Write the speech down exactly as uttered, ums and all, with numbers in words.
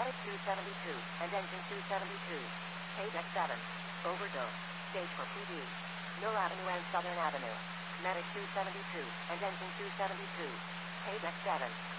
Medic two seventy-two, and engine two seventy-two. Page X seven. Overdose. Stage for P D. Mill Avenue and Southern Avenue. Medic two seventy-two, and engine two seventy-two. Page X seven.